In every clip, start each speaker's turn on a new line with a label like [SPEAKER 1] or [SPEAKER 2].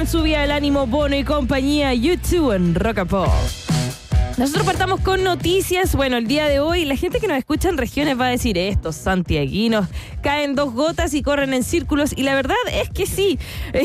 [SPEAKER 1] gran subida del ánimo, Bono y compañía, YouTube en Rock and Pop. Nosotros partamos con noticias. Bueno, el día de hoy la gente que nos escucha en regiones va a decir: estos santiaguinos caen 2 gotas y corren en círculos, y la verdad es que sí,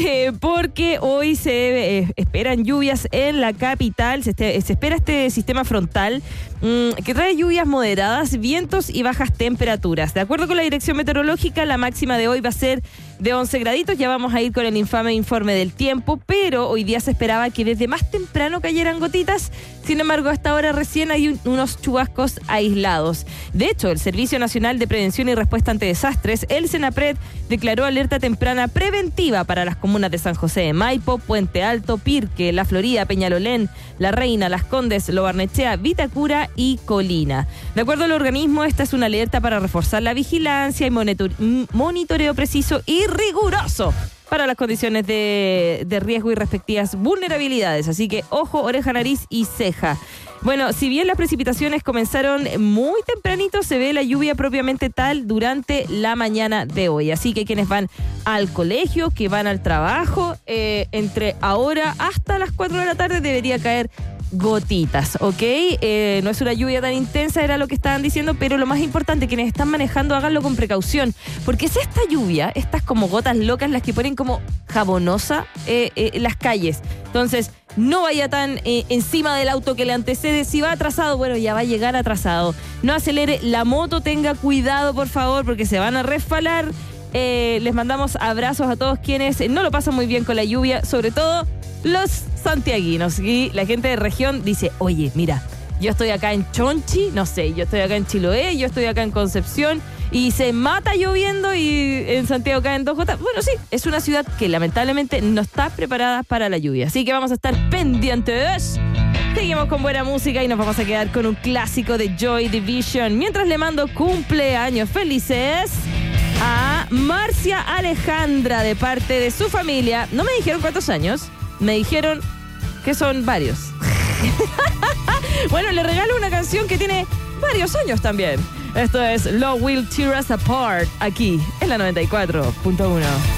[SPEAKER 1] porque hoy se esperan lluvias en la capital. Se espera este sistema frontal que trae lluvias moderadas, vientos y bajas temperaturas. De acuerdo con la dirección meteorológica, la máxima de hoy va a ser de 11 graditos. Ya vamos a ir con el infame informe del tiempo, pero hoy día se esperaba que desde más temprano cayeran gotitas. Sin embargo, hasta ahora recién hay unos chubascos aislados. De hecho, el Servicio Nacional de Prevención y Respuesta ante Desastres, el Senapred, declaró alerta temprana preventiva para las comunas de San José de Maipo, Puente Alto, Pirque, La Florida, Peñalolén, La Reina, Las Condes, Lo Barnechea, Vitacura y Colina. De acuerdo al organismo, esta es una alerta para reforzar la vigilancia y monitoreo preciso y riguroso para las condiciones de riesgo y respectivas vulnerabilidades. Así que ojo, oreja, nariz y ceja. Bueno, si bien las precipitaciones comenzaron muy tempranito, se ve la lluvia propiamente tal durante la mañana de hoy. Así que quienes van al colegio, que van al trabajo, entre ahora hasta las 4 de la tarde debería caer gotitas, ¿ok? No es una lluvia tan intensa, era lo que estaban diciendo, pero lo más importante, quienes están manejando, háganlo con precaución, porque es esta lluvia, estas como gotas locas, las que ponen como jabonosa las calles. Entonces, no vaya tan encima del auto que le antecede. Si va atrasado, bueno, ya va a llegar atrasado. No acelere la moto, tenga cuidado, por favor, porque se van a resbalar. Les mandamos abrazos a todos quienes no lo pasan muy bien con la lluvia, sobre todo los santiaguinos. Y la gente de región dice: oye, mira, yo estoy acá en Chonchi, no sé, yo estoy acá en Chiloé, yo estoy acá en Concepción, y se mata lloviendo y en Santiago caen 2 gotas. Bueno, sí, es una ciudad que lamentablemente no está preparada para la lluvia, así que vamos a estar pendientes. Seguimos con buena música y nos vamos a quedar con un clásico de Joy Division, mientras le mando cumpleaños felices a Marcia Alejandra de parte de su familia. No me dijeron cuántos años, me dijeron que son varios. Bueno, le regalo una canción que tiene varios años también. Esto es Love Will Tear Us Apart, aquí en la 94.1.